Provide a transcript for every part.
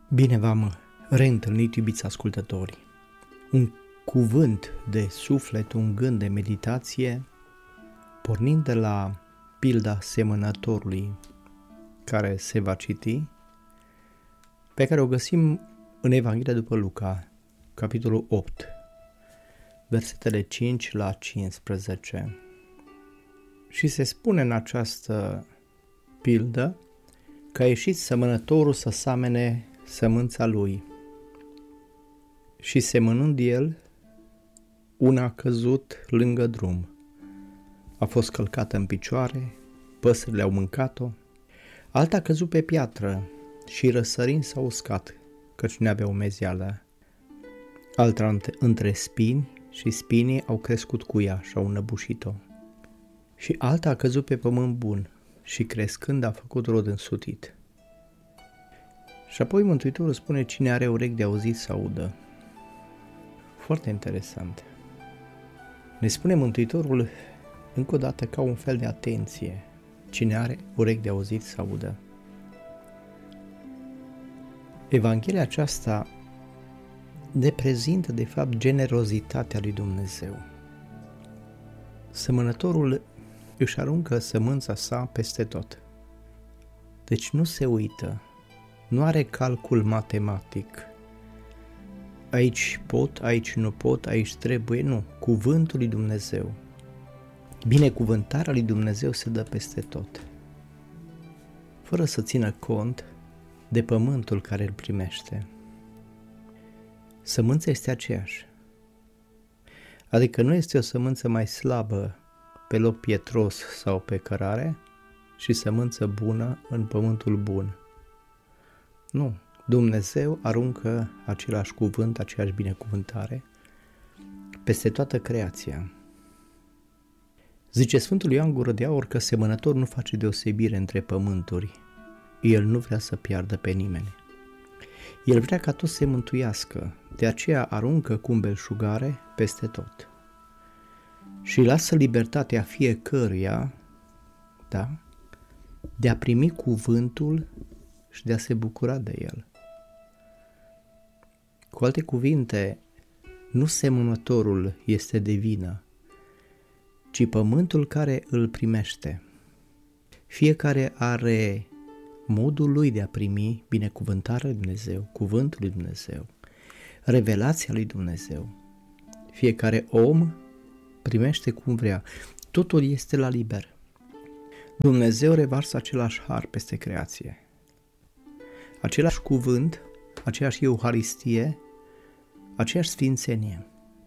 Bine v-am reîntâlnit, iubiți ascultători. Un cuvânt de suflet, un gând de meditație, pornind de la pilda semănătorului care se va citi, pe care o găsim în Evanghelia după Luca, capitolul 8, versetele 5 la 15. Și se spune în această pildă că a ieșit semănătorul să samene sămânța lui și semănând el, una a căzut lângă drum, a fost călcată în picioare, păsările au mâncat-o, alta a căzut pe piatră și răsărind s-a uscat, căci nu avea umezeală, alta între spini și spinii au crescut cu ea și au înăbușit-o, și alta a căzut pe pământ bun și crescând a făcut rod însutit. Și apoi Mântuitorul spune: cine are urechi de auzit să audă. Foarte interesant. Ne spune Mântuitorul încă o dată ca un fel de atenție. Cine are urechi de auzit să audă. Evanghelia aceasta ne prezintă de fapt generozitatea lui Dumnezeu. Semănătorul își aruncă sămânța sa peste tot. Deci nu se uită. Nu are calcul matematic. Aici pot, aici nu pot, aici trebuie, nu. Cuvântul lui Dumnezeu. Binecuvântarea lui Dumnezeu se dă peste tot. Fără să țină cont de pământul care îl primește. Sămânța este aceeași. Adică nu este o sămânță mai slabă pe loc pietros sau pe cărare și sămânță bună în pământul bun. Nu, Dumnezeu aruncă același cuvânt, aceeași binecuvântare peste toată creația. Zice Sfântul Ioan Gură de Aur că semănătorul nu face deosebire între pământuri. El nu vrea să piardă pe nimeni. El vrea ca toți să se mântuiască, de aceea aruncă cu îmbelșugare peste tot. Și lasă libertatea fiecăruia, da, de a primi cuvântul și de a se bucura de el. Cu alte cuvinte, nu semănătorul este de vină, ci pământul care îl primește. Fiecare are modul lui de a primi binecuvântarea lui Dumnezeu, cuvântul lui Dumnezeu, revelația lui Dumnezeu. Fiecare om primește cum vrea. Totul este la liber. Dumnezeu revarsă același har peste creație. Același cuvânt, aceeași Euharistie, aceeași sfințenie.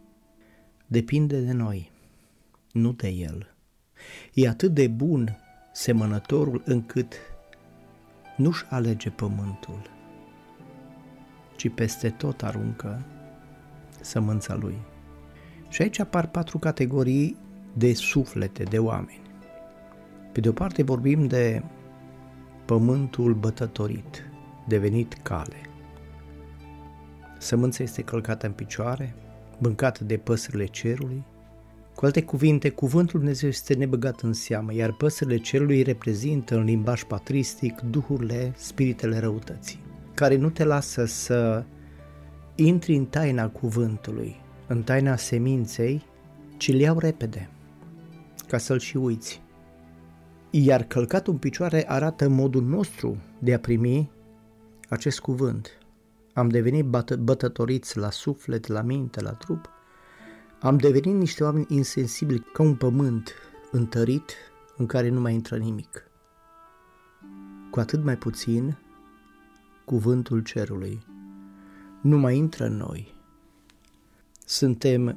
Depinde de noi, nu de el. E atât de bun semănătorul încât nu-și alege pământul, ci peste tot aruncă sămânța lui. Și aici apar 4 categorii de suflete, de oameni. Pe de o parte vorbim de pământul bătătorit, devenit cale. Sămânța este călcată în picioare, mâncată de păsările cerului. Cu alte cuvinte, cuvântul lui Dumnezeu este nebăgat în seamă, iar păsările cerului reprezintă în limbaj patristic duhurile, spiritele răutății, care nu te lasă să intri în taina cuvântului, în taina seminței, ci le iau repede, ca să-l și uiți. Iar călcatul în picioare arată modul nostru de a primi acest cuvânt. Am devenit bătătoriți la suflet, la minte, la trup. Am devenit niște oameni insensibili, ca un pământ întărit în care nu mai intră nimic. Cu atât mai puțin, cuvântul cerului nu mai intră în noi. Suntem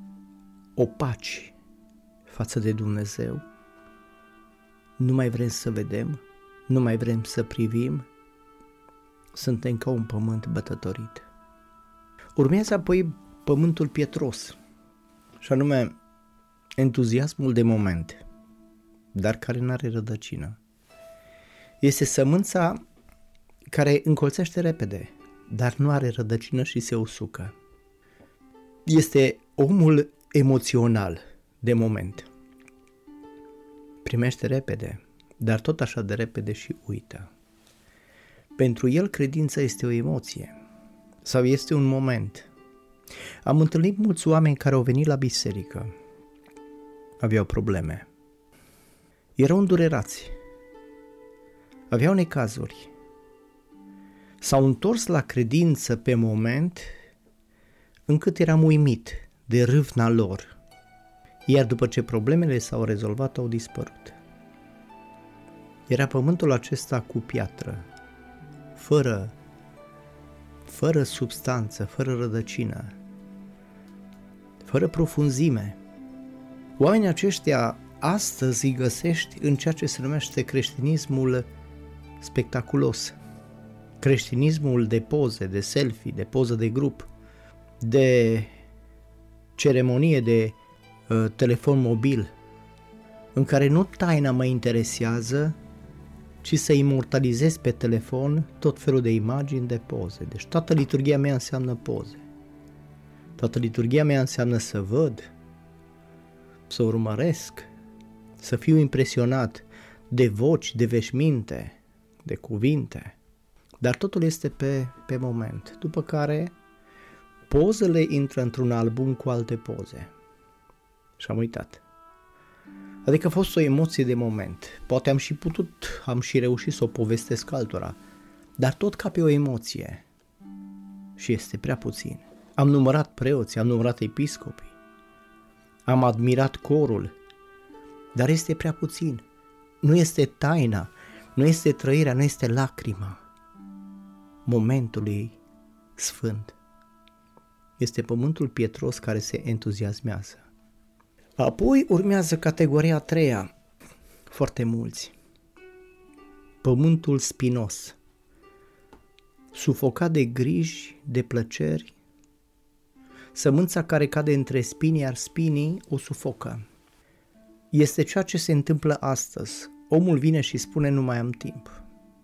opaci față de Dumnezeu. Nu mai vrem să vedem, nu mai vrem să privim. Suntem ca un pământ bătătorit. Urmează apoi pământul pietros, și anume entuziasmul de moment, dar care nu are rădăcină. Este sămânța care încolțește repede, dar nu are rădăcină și se usucă. Este omul emoțional de moment. Primește repede, dar tot așa de repede și uită. Pentru el credința este o emoție sau este un moment. Am întâlnit mulți oameni care au venit la biserică, aveau probleme, erau îndurerați, aveau necazuri, s-au întors la credință pe moment încât eram uimit de râvna lor, iar după ce problemele s-au rezolvat, au dispărut. Era pământul acesta cu piatră, fără substanță, fără rădăcină, fără profunzime. Oamenii aceștia astăzi îi găsești în ceea ce se numește creștinismul spectaculos, creștinismul de poze, de selfie, de poză de grup, de ceremonie de telefon mobil, în care nu taina mă interesează, ci să imortalizez pe telefon tot felul de imagini, de poze. Deci toată liturghia mea înseamnă poze. Toată liturghia mea înseamnă să văd, să urmăresc, să fiu impresionat de voci, de veșminte, de cuvinte. Dar totul este pe moment. După care pozele intră într-un album cu alte poze. Și am uitat. Adică a fost o emoție de moment. Poate am și reușit să o povestesc altora, dar tot ca pe o emoție. Și este prea puțin. Am numărat preoții, am numărat episcopii, am admirat corul, dar este prea puțin. Nu este taina, nu este trăirea, nu este lacrima momentului sfânt. Este pământul pietros care se entuziasmează. Apoi urmează categoria a treia, foarte mulți. Pământul spinos, sufocat de griji, de plăceri, sămânța care cade între spini, iar spinii o sufocă. Este ceea ce se întâmplă astăzi. Omul vine și spune: nu mai am timp.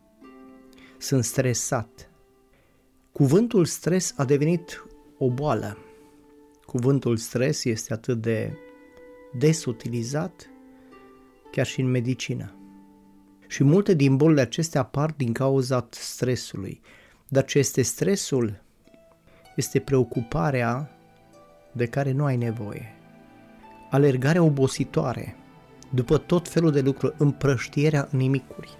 Sunt stresat. Cuvântul stres a devenit o boală. Cuvântul stres este atât de des utilizat chiar și în medicină. Și multe din bolile acestea apar din cauza stresului. Dar ce este stresul? Este preocuparea de care nu ai nevoie. Alergarea obositoare după tot felul de lucruri, împrăștierea în nimicuri.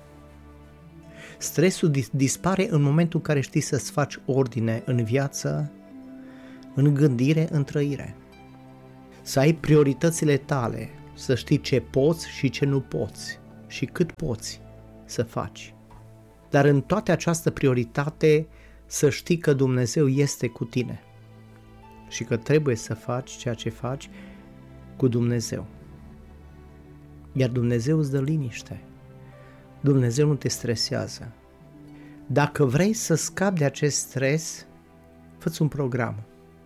Stresul dispare în momentul în care știi să-ți faci ordine în viață, în gândire, în trăire. Să ai prioritățile tale, să știi ce poți și ce nu poți și cât poți să faci. Dar în toată această prioritate să știi că Dumnezeu este cu tine și că trebuie să faci ceea ce faci cu Dumnezeu. Iar Dumnezeu îți dă liniște. Dumnezeu nu te stresează. Dacă vrei să scapi de acest stres, fă-ți un program.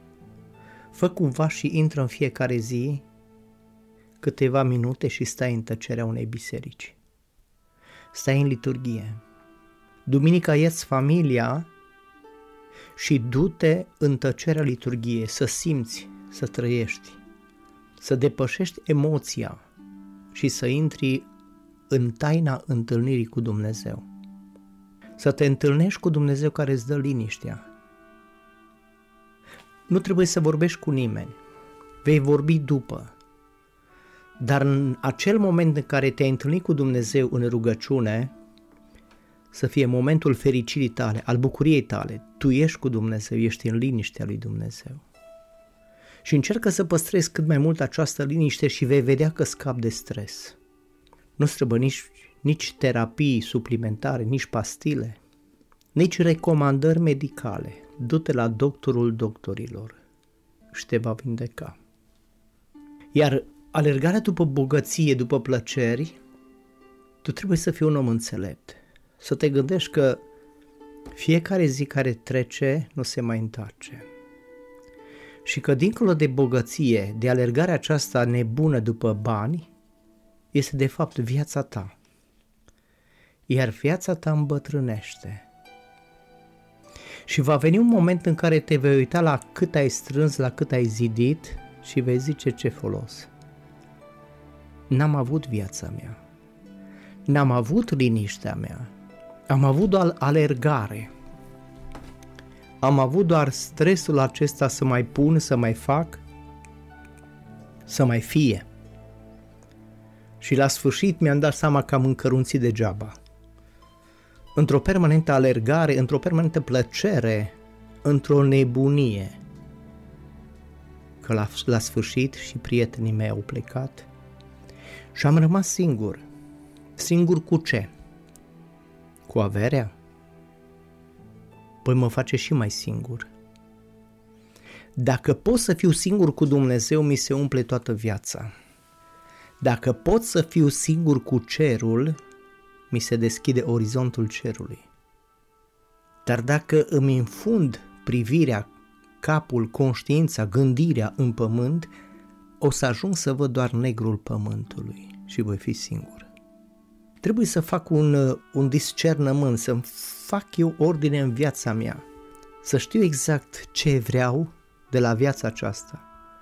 Fă cumva și intră în fiecare zi câteva minute și stai în tăcerea unei biserici. Stai în liturghie. Duminica ieși familia și du-te în tăcerea liturghiei, să simți, să trăiești, să depășești emoția și să intri în taina întâlnirii cu Dumnezeu. Să te întâlnești cu Dumnezeu care îți dă liniștea. Nu trebuie să vorbești cu nimeni, vei vorbi după. Dar în acel moment în care te-ai întâlnit cu Dumnezeu în rugăciune, să fie momentul fericirii tale, al bucuriei tale. Tu ești cu Dumnezeu, ești în liniștea lui Dumnezeu. Și încearcă să păstrezi cât mai mult această liniște și vei vedea că scapi de stres. Nu trebuie nici terapii suplimentare, nici pastile, nici recomandări medicale. Du-te la doctorul doctorilor și te va vindeca. Iar alergarea după bogăție, după plăceri, tu trebuie să fii un om înțelept. Să te gândești că fiecare zi care trece nu se mai întoarce. Și că dincolo de bogăție, de alergarea aceasta nebună după bani, este de fapt viața ta. Iar viața ta îmbătrânește. Și va veni un moment în care te vei uita la cât ai strâns, la cât ai zidit și vei zice: ce folos? N-am avut viața mea. N-am avut liniștea mea. Am avut doar alergare. Am avut doar stresul acesta să mai pun, să mai fac, să mai fie. Și la sfârșit mi-am dat seama că am încărunțit degeaba. Într-o permanentă alergare, într-o permanentă plăcere, într-o nebunie. Că la sfârșit și prietenii mei au plecat și am rămas singur. Singur cu ce? Cu averea? Păi mă face și mai singur. Dacă pot să fiu singur cu Dumnezeu, mi se umple toată viața. Dacă pot să fiu singur cu cerul, mi se deschide orizontul cerului. Dar dacă îmi infund privirea, capul, conștiința, gândirea în pământ, o să ajung să văd doar negrul pământului și voi fi singur. Trebuie să fac un discernământ, să fac eu ordine în viața mea, să știu exact ce vreau de la viața aceasta.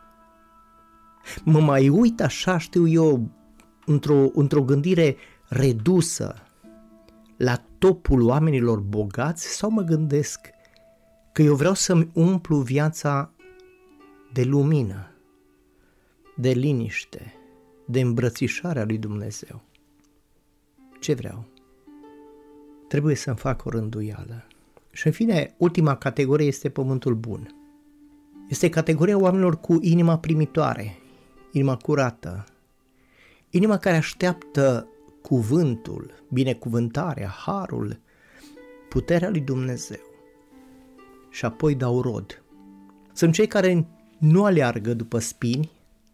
Mă mai uit așa, știu eu, într-o gândire redusă la topul oamenilor bogați sau mă gândesc că eu vreau să-mi umplu viața de lumină, de liniște, de îmbrățișarea lui Dumnezeu. Ce vreau? Trebuie să-mi fac o rânduială. Și în fine, ultima categorie este pământul bun. Este categoria oamenilor cu inima primitoare, inima curată, inima care așteaptă cuvântul, binecuvântarea, harul, puterea lui Dumnezeu și apoi dau rod. Sunt cei care nu aleargă după spini,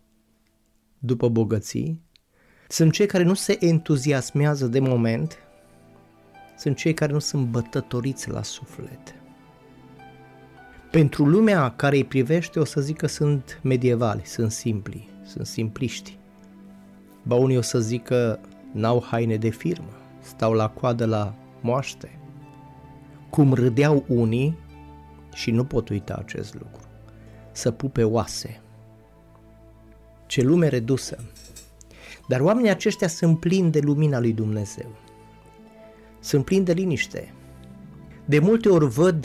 după bogății, sunt cei care nu se entuziasmează de moment, sunt cei care nu sunt bătătoriți la suflet. Pentru lumea care îi privește o să zic că sunt medievali, sunt simpli, sunt simpliști. Ba unii o să zic că n-au haine de firmă, stau la coadă la moaște. Cum râdeau unii, și nu pot uita acest lucru, să pupe oase. Ce lume redusă! Dar oamenii aceștia sunt plini de lumina lui Dumnezeu. Sunt plini de liniște. De multe ori văd,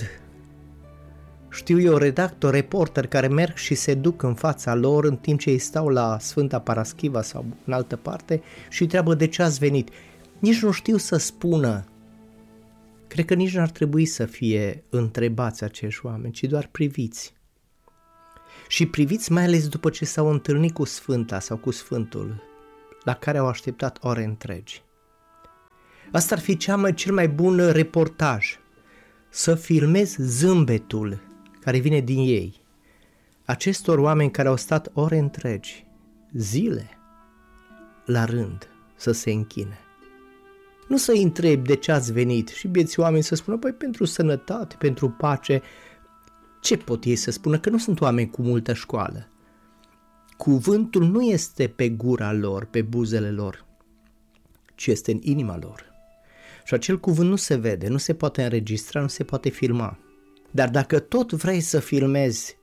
știu eu, redactor, reporter care merg și se duc în fața lor în timp ce ei stau la Sfânta Paraschiva sau în altă parte și întreabă de ce ați venit. Nici nu știu să spună. Cred că nici n-ar trebui să fie întrebați acești oameni, ci doar priviți. Și priviți mai ales după ce s-au întâlnit cu Sfânta sau cu Sfântul, la care au așteptat ore întregi. Asta ar fi cel mai bun reportaj, să filmezi zâmbetul care vine din ei, acestor oameni care au stat ore întregi, zile, la rând, să se închine. Nu să-i întrebi de ce ați venit și bieți oameni să spună, păi pentru sănătate, pentru pace. Ce pot ei să spună? Că nu sunt oameni cu multă școală. Cuvântul nu este pe gura lor, pe buzele lor, ci este în inima lor. Și acel cuvânt nu se vede, nu se poate înregistra, nu se poate filma. Dar dacă tot vrei să filmezi,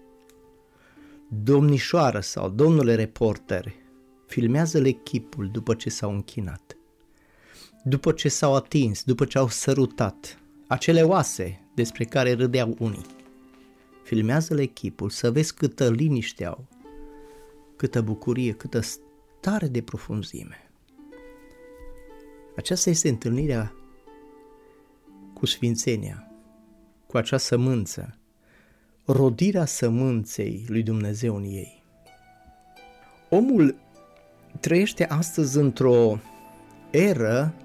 domnișoară sau domnule reporter, filmează-le chipul după ce s-au închinat, după ce s-au atins, după ce au sărutat, acele oase despre care râdeau unii. Filmează-le chipul să vezi câtă liniște au, câtă bucurie, câtă stare de profunzime. Aceasta este întâlnirea cu sfințenia, cu acea sămânță, rodirea sămânței lui Dumnezeu în ei. Omul trăiește astăzi într-o eră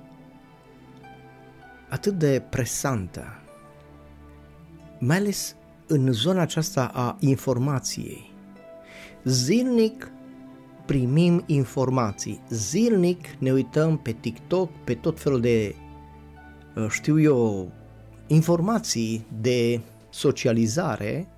atât de presantă, mai ales în zona aceasta a informației. Zilnic primim informații, zilnic ne uităm pe TikTok, pe tot felul de, știu eu, informații de socializare.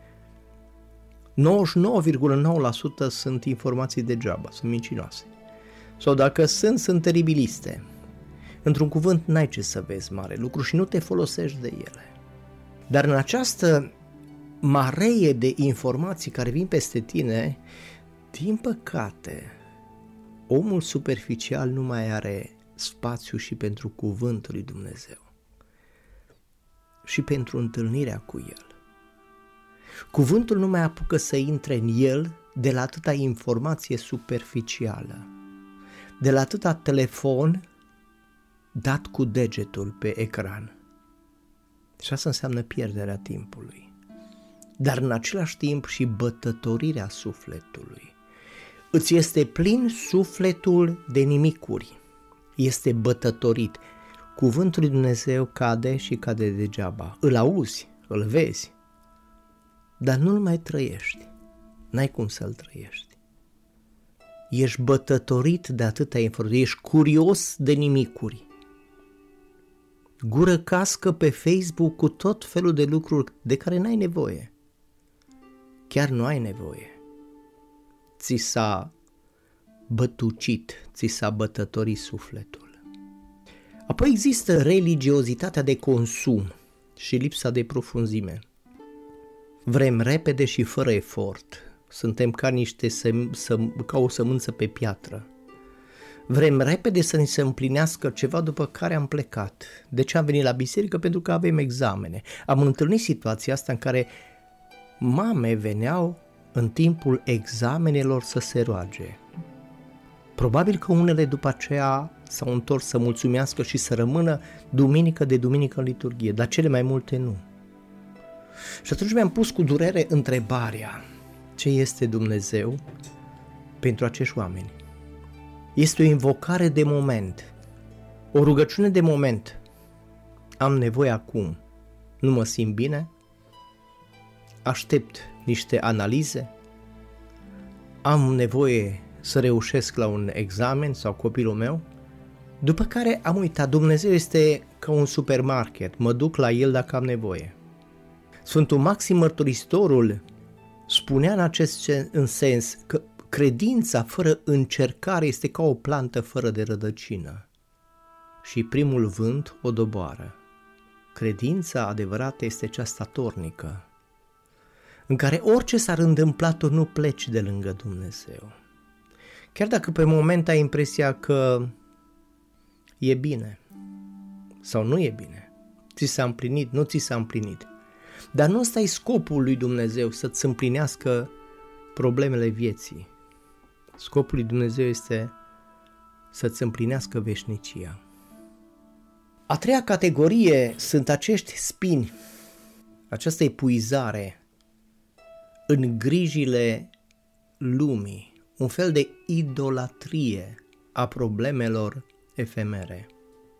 99,9% sunt informații degeaba, sunt mincinoase. Sau dacă sunt teribiliste. Într-un cuvânt n-ai ce să vezi mare lucru și nu te folosești de ele. Dar în această mareie de informații care vin peste tine, din păcate, omul superficial nu mai are spațiu și pentru cuvântul lui Dumnezeu. și pentru întâlnirea cu El. Cuvântul nu mai apucă să intre în el de la atâta informație superficială, de la atâta telefon dat cu degetul pe ecran. Și asta înseamnă pierderea timpului, dar în același timp și bătătorirea sufletului. Îți este plin sufletul de nimicuri, este bătătorit. Cuvântul lui Dumnezeu cade și cade degeaba. Îl auzi, îl vezi, dar nu-l mai trăiești. N-ai cum să-l trăiești. Ești bătătorit de atâta informație, ești curios de nimicuri. Gură cască pe Facebook cu tot felul de lucruri de care n-ai nevoie. Chiar nu ai nevoie. Ți s-a bătucit, ți s-a bătătorit sufletul. Apoi există religiozitatea de consum și lipsa de profunzime. Vrem repede și fără efort. Suntem ca ca o sămânță pe piatră. Vrem repede să ni se împlinească ceva după care am plecat. De ce am venit la biserică? Pentru că avem examene. Am întâlnit situația asta în care mame veneau în timpul examenelor să se roage. Probabil că unele după aceea s-au întors să mulțumească și să rămână duminică de duminică în liturghie, dar cele mai multe nu. Și atunci mi-am pus cu durere întrebarea: ce este Dumnezeu pentru acești oameni? Este o invocare de moment, o rugăciune de moment. Am nevoie acum, nu mă simt bine, aștept niște analize, am nevoie să reușesc la un examen sau copilul meu, după care am uitat, Dumnezeu este ca un supermarket, mă duc la El dacă am nevoie. Sfântul Maxim Mărturisitorul spunea în acest sens că credința fără încercare este ca o plantă fără de rădăcină și primul vânt o doboară. Credința adevărată este cea statornică, în care orice s-ar întâmpla, tu nu pleci de lângă Dumnezeu. Chiar dacă pe moment ai impresia că e bine sau nu e bine, ți s-a împlinit, nu ți s-a împlinit, dar nu ăsta e scopul lui Dumnezeu, să-ți împlinească problemele vieții. Scopul lui Dumnezeu este să-ți împlinească veșnicia. A treia categorie sunt acești spini, această epuizare în grijile lumii, un fel de idolatrie a problemelor efemere.